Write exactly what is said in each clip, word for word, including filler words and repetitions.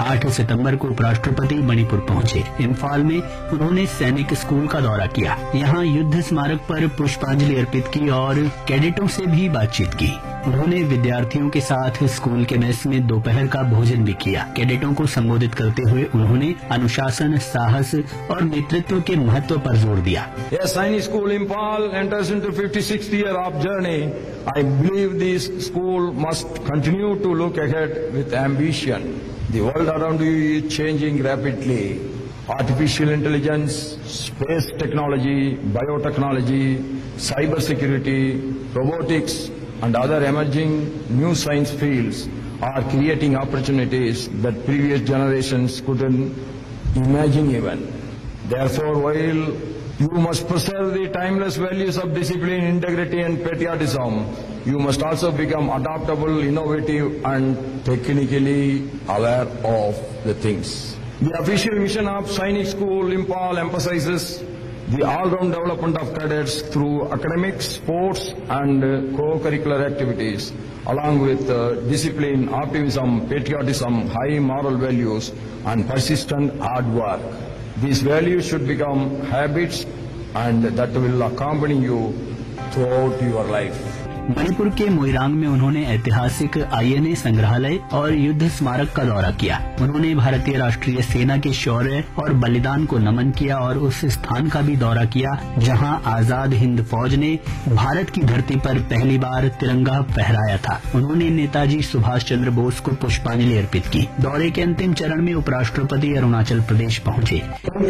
आठ सितंबर को उपराष्ट्रपति मणिपुर पहुंचे। इम्फाल में उन्होंने सैनिक स्कूल का दौरा किया। यहाँ युद्ध स्मारक पर पुष्पांजलि अर्पित की और कैडेटों से भी बातचीत की। उन्होंने विद्यार्थियों के साथ स्कूल के मेस में दोपहर का भोजन भी किया। कैडेटों को संबोधित करते हुए उन्होंने अनुशासन, साहस और नेतृत्व के महत्व पर जोर दिया। Yes, Sainik School Impal enters into fifty-sixth year of journey. I believe this school must continue to look ahead with ambition. The world around you is changing rapidly. Artificial intelligence, space technology, biotechnology, cybersecurity, robotics, and other emerging new science fields are creating opportunities that previous generations couldn't imagine even. Therefore, while you must preserve the timeless values of discipline, integrity, and patriotism, you must also become adaptable, innovative, and technically aware of the things. The official mission of Sainik School Impal emphasizes the all-round development of cadets through academics, sports, and uh, co-curricular activities, along with uh, discipline, optimism, patriotism, high moral values, and persistent hard work. These values should become habits, and that will accompany you throughout your life. Manipur के मोइरांग में उन्होंने ऐतिहासिक INA संग्रहालय और युद्ध स्मारक का दौरा किया। उन्होंने भारतीय राष्ट्रीय सेना के शौर्य और बलिदान को नमन किया और उस स्थान का भी दौरा किया जहां आजाद हिंद फौज ने भारत की धरती पर पहली बार तिरंगा फहराया था। उन्होंने नेताजी सुभाष चंद्र बोस को पुष्पांजलि अर्पित की। दौरे के अंतिम चरण में उपराष्ट्रपति अरुणाचल प्रदेश पहुंचे।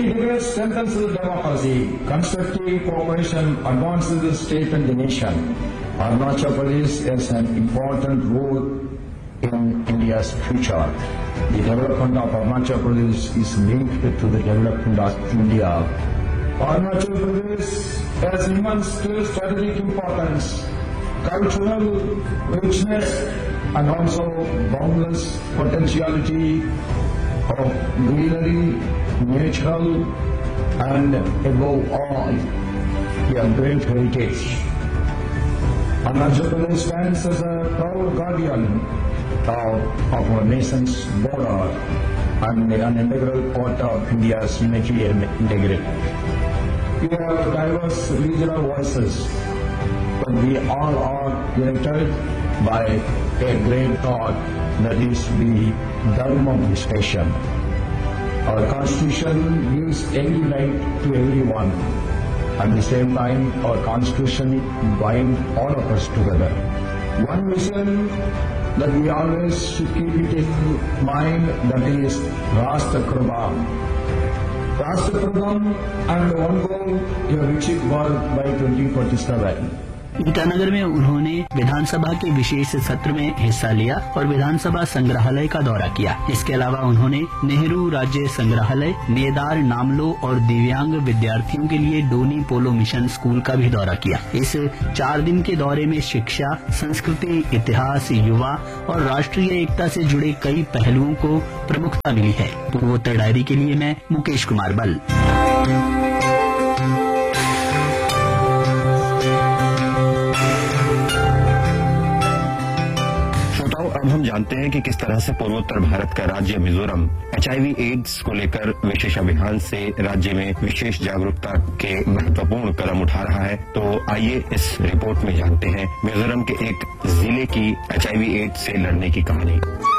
Arunachal Pradesh has an important role in India's future. The development of Arunachal Pradesh is linked to the development of India. Arunachal Pradesh has immense strategic importance, cultural richness, and also boundless potentiality of greenery, natural, and above all, a great heritage. Arunachal Pradesh stands as a proud guardian of, of our nation's border and an integral part of India's unity and integrity. We have diverse regional voices, but we all are united by a great thought, that is the Dharma of this nation. Our Constitution gives every right to everyone. At the same time, our Constitution binds all of us together. One vision that we always should keep it in mind, that is Rashtra Prabham. Rashtra Prabham and one goal, a Viksit Bharat by twenty forty-seven. Itanagar में उन्होंने विधानसभा के विशेष सत्र में हिस्सा लिया और विधानसभा संग्रहालय का दौरा किया। इसके अलावा उन्होंने नेहरू राज्य संग्रहालय, नेदार नामलो और दिव्यांग विद्यार्थियों के लिए डोनी पोलो मिशन स्कूल का भी दौरा किया। इस चार दिन के दौरे में शिक्षा, संस्कृति, इतिहास, युवा और राष्ट्रीय एकता से जुड़े कई पहलुओं को प्रमुखता मिली है। पूर्वोत्तर डायरी के लिए मैं मुकेश कुमार बल। अब हम जानते हैं कि किस तरह से पूर्वोत्तर भारत का राज्य मिजोरम एचआईवी एड्स को लेकर विशेष अभियान से राज्य में विशेष जागरूकता के महत्वपूर्ण कदम उठा रहा है। तो आइए इस रिपोर्ट में जानते हैं मिजोरम के एक जिले की एचआईवी एड्स से लड़ने की कहानी।